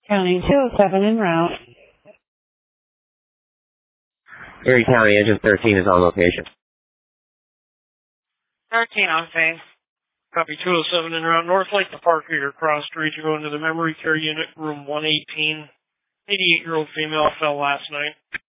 County 207 en route. Erie County, Engine 13 is on location. 13 on phase. Copy 207 en route. North Lake to Park Reader Cross Street. You go into the memory care unit, room 118. 88-year-old female fell last night.